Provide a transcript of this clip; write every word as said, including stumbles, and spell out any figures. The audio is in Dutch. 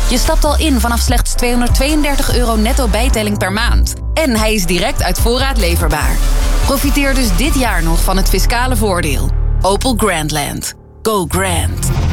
Je stapt al in vanaf slechts tweehonderdtweeëndertig euro netto bijtelling per maand. En hij is direct uit voorraad leverbaar. Profiteer dus dit jaar nog van het fiscale voordeel. Opel Grandland. Go Grand.